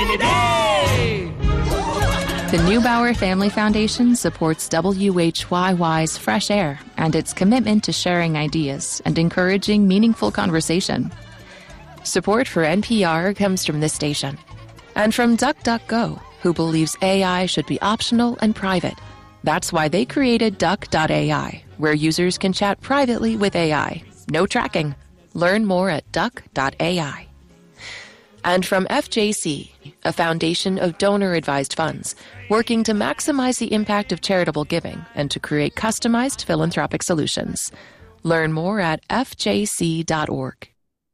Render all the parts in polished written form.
rainy day. The Neubauer Family Foundation supports WHYY's Fresh Air and its commitment to sharing ideas and encouraging meaningful conversation. Support for NPR comes from this station and from DuckDuckGo, who believes AI should be optional and private. That's why they created Duck.ai, where users can chat privately with AI. No tracking. Learn more at Duck.ai. And from FJC, a foundation of donor-advised funds, working to maximize the impact of charitable giving and to create customized philanthropic solutions. Learn more at fjc.org.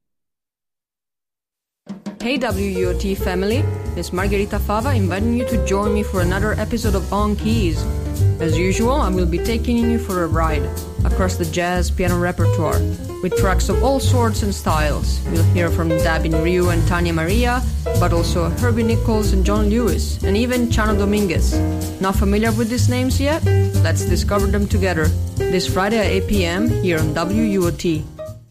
Hey WUOT family, it's Margherita Fava inviting you to join me for another episode of On Keys. As usual, I will be taking you for a ride across the jazz piano repertoire with tracks of all sorts and styles. You'll hear from Dabin Ryu and Tania Maria, but also Herbie Nichols and John Lewis, and even Chano Dominguez. Not familiar with these names yet? Let's discover them together this Friday at 8 p.m. here on WUOT.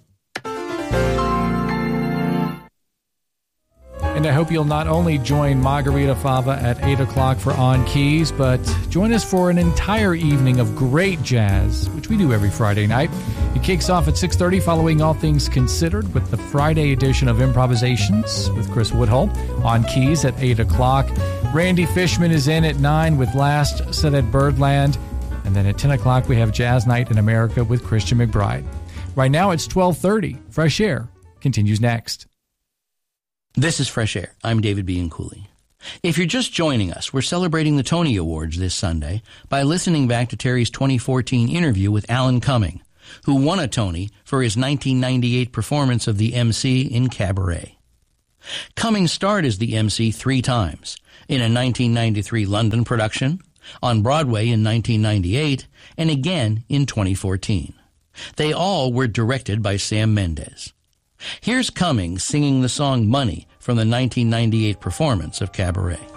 And I hope you'll not only join Margherita Fava at 8 o'clock for On Keys, but join us for an entire evening of great jazz, which we do every Friday night. It kicks off at 6:30 following All Things Considered with the Friday edition of Improvisations with Chris Woodhull. On Keys at 8 o'clock. Randy Fishman is in at 9 with Last Set at Birdland. And then at 10 o'clock we have Jazz Night in America with Christian McBride. Right now it's 12:30. Fresh Air continues next. This is Fresh Air. I'm David Bianculli. If you're just joining us, we're celebrating the Tony Awards this Sunday by listening back to Terry's 2014 interview with Alan Cumming, who won a Tony for his 1998 performance of the MC in Cabaret. Cumming starred as the MC 3 times, in a 1993 London production, on Broadway in 1998, and again in 2014. They all were directed by Sam Mendes. Here's Cumming singing the song Money from the 1998 performance of Cabaret.